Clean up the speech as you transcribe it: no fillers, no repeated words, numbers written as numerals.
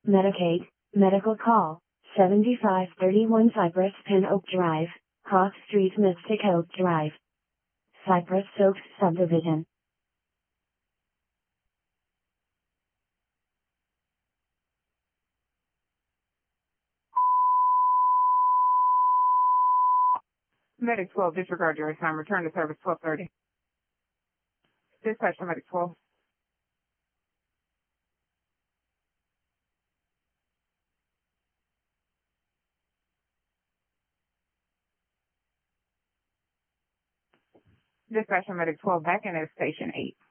Medicaid, medical call, 7531 Cypress Pin Oak Drive, Cross Street Mystic Oak Drive, Cypress Oaks Subdivision. Medic 12, disregard your assignment. Return to service 12:30. Dispatch to Medic 12. Dispatch to Medic 12, back in at Station 8.